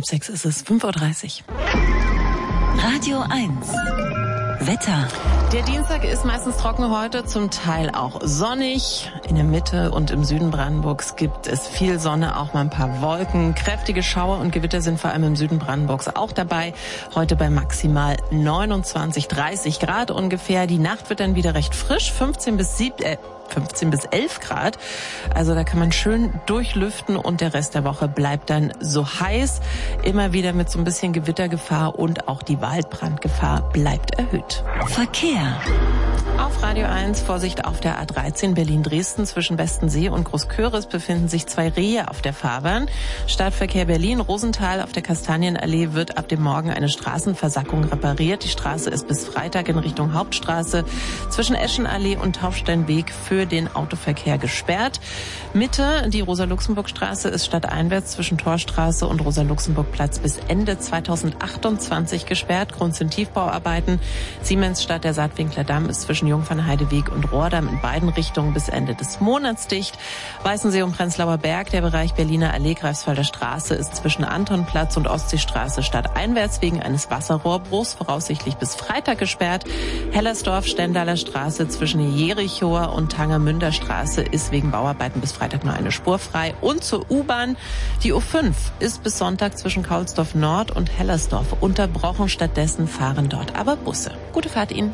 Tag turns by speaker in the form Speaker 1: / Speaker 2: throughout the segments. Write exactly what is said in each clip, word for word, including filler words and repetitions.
Speaker 1: sechs ist es, fünf Uhr dreißig.
Speaker 2: Radio eins. Wetter.
Speaker 1: Der Dienstag ist meistens trocken heute, zum Teil auch sonnig. In der Mitte und im Süden Brandenburgs gibt es viel Sonne, auch mal ein paar Wolken. Kräftige Schauer und Gewitter sind vor allem im Süden Brandenburgs auch dabei. Heute bei maximal neunundzwanzig, dreißig Grad ungefähr. Die Nacht wird dann wieder recht frisch, fünfzehn bis sieben, äh, fünfzehn bis elf Grad. Also da kann man schön durchlüften und der Rest der Woche bleibt dann so heiß. Immer wieder mit so ein bisschen Gewittergefahr und auch die Waldbrandgefahr bleibt erhöht.
Speaker 2: Verkehr.
Speaker 1: Auf Radio eins, Vorsicht auf der A dreizehn Berlin-Dresden zwischen Westensee und Großköris befinden sich zwei Rehe auf der Fahrbahn. Stadtverkehr Berlin, Rosenthal auf der Kastanienallee wird ab dem Morgen eine Straßenversackung repariert. Die Straße ist bis Freitag in Richtung Hauptstraße zwischen Eschenallee und Taufsteinweg für den Autoverkehr gesperrt. Mitte, die Rosa-Luxemburg-Straße ist stadteinwärts zwischen Torstraße und Rosa-Luxemburg-Platz bis Ende zweitausendachtundzwanzig gesperrt. Grund sind Tiefbauarbeiten. Siemensstadt, der Saatwinkler Damm ist zwischen Jungfernheideweg und Rohrdamm in beiden Richtungen bis Ende des Monats dicht. Weißensee und Prenzlauer Berg, der Bereich Berliner Allee, Greifswalder Straße ist zwischen Antonplatz und Ostseestraße stadteinwärts wegen eines Wasserrohrbruchs voraussichtlich bis Freitag gesperrt. Hellersdorf, Stendaler Straße zwischen Jerichoer und Tangermünder Straße ist wegen Bauarbeiten bis Freitag nur eine Spur frei. Und zur U-Bahn, die U fünf ist bis Sonntag zwischen Kaulsdorf Nord und Hellersdorf unterbrochen. Stattdessen fahren dort aber Busse. Gute Fahrt Ihnen.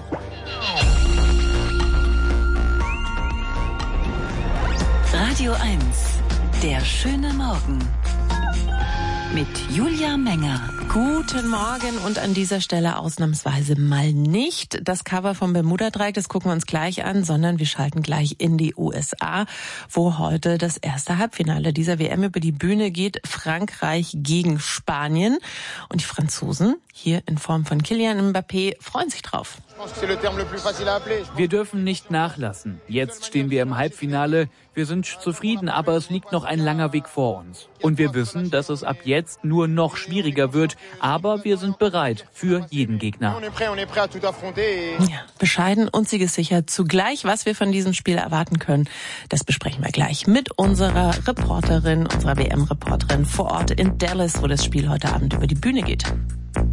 Speaker 2: Radio eins. Der schöne Morgen. Mit Julia Menger.
Speaker 1: Guten Morgen und an dieser Stelle ausnahmsweise mal nicht das Cover vom Bermuda-Dreieck, das gucken wir uns gleich an, sondern wir schalten gleich in die U S A, wo heute das erste Halbfinale dieser W M über die Bühne geht. Frankreich gegen Spanien. Und die Franzosen, hier in Form von Kylian Mbappé, freuen sich drauf.
Speaker 3: Wir dürfen nicht nachlassen. Jetzt stehen wir im Halbfinale. Wir sind zufrieden, aber es liegt noch ein langer Weg vor uns. Und wir wissen, dass es ab jetzt nur noch schwieriger wird. Aber wir sind bereit für jeden Gegner.
Speaker 1: Ja, bescheiden und siegessicher zugleich. Was wir von diesem Spiel erwarten können, das besprechen wir gleich mit unserer Reporterin, unserer W M-Reporterin vor Ort in Dallas, wo das Spiel heute Abend über die Bühne geht.